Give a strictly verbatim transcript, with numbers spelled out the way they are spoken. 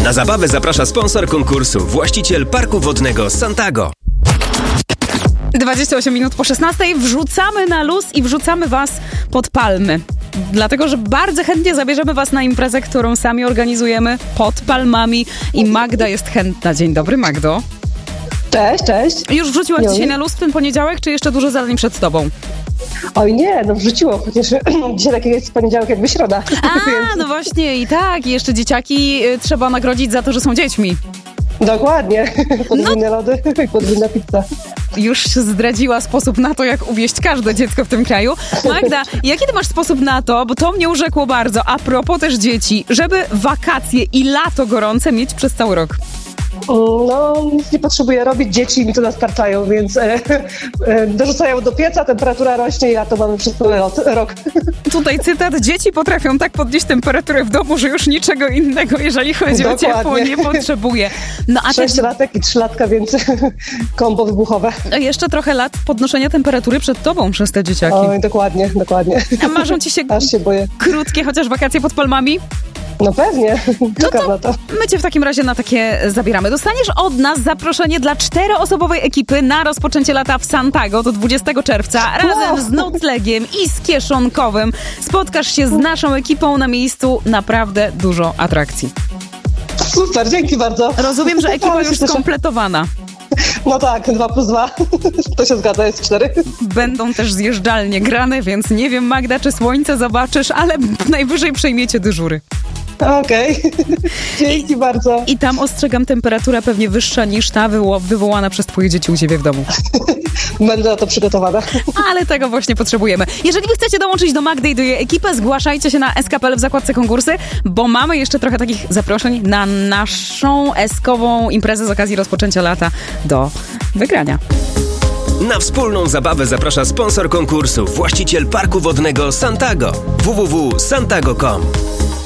Na zabawę zaprasza sponsor konkursu, właściciel parku wodnego Santago. dwadzieścia osiem minut po szesnastej wrzucamy na luz i wrzucamy was pod palmy. Dlatego, że bardzo chętnie zabierzemy was na imprezę, którą sami organizujemy pod palmami i Magda jest chętna. Dzień dobry, Magdo. Cześć, cześć. Już wrzuciłaś Joli. dzisiaj na luz w ten poniedziałek, czy jeszcze dużo zadań przed tobą? Oj nie, no wrzuciło, chociaż dzisiaj taki jest poniedziałek jakby środa. A, no właśnie i tak, i jeszcze dzieciaki y, trzeba nagrodzić za to, że są dziećmi. Dokładnie, podwójne no. lody i podwójna pizza. Już zdradziła sposób na to, jak uwieść każde dziecko w tym kraju. Magda, jaki ty masz sposób na to, bo to mnie urzekło bardzo, a propos też dzieci, żeby wakacje i lato gorące mieć przez cały rok? No, nic nie potrzebuję robić, dzieci mi to nastarczają, więc e, e, dorzucają do pieca, temperatura rośnie i lato mamy przez cały rok. Tutaj cytat, dzieci potrafią tak podnieść temperaturę w domu, że już niczego innego, jeżeli chodzi Dokładnie. o ciepło, nie potrzebuje. No, a Sześciolatek i trzylatka, więc kombo wybuchowe. Jeszcze trochę lat podnoszenia temperatury przed tobą przez te dzieciaki. Oj, dokładnie, dokładnie. A marzą ci się, Aż się boję. Krótkie chociaż wakacje pod palmami? No pewnie, czekam no na to. My cię w takim razie na takie zabieramy. Dostaniesz od nas zaproszenie dla czteroosobowej ekipy na rozpoczęcie lata w Santago do dwudziestego czerwca. Razem Wow. z noclegiem i z kieszonkowym spotkasz się z naszą ekipą na miejscu. Naprawdę dużo atrakcji. Super, dzięki bardzo. Rozumiem, że ekipa Ale się już cieszę. skompletowana. No tak, dwa plus dwa. To się zgadza, jest cztery. Będą też zjeżdżalnie grane, więc nie wiem, Magda, czy słońce zobaczysz, ale najwyżej przejmiecie dyżury. Okej, okay. Dzięki bardzo. I tam ostrzegam, temperatura pewnie wyższa niż ta wywo- wywołana przez twoje dzieci u ciebie w domu. Będę na to przygotowana. Ale tego właśnie potrzebujemy. Jeżeli wy chcecie dołączyć do Magdy i do jej ekipy, zgłaszajcie się na S K P L w zakładce konkursy, bo mamy jeszcze trochę takich zaproszeń na naszą eskową imprezę z okazji rozpoczęcia lata do wygrania. Na wspólną zabawę zaprasza sponsor konkursu, właściciel parku wodnego Santago. w w w kropka santago kropka com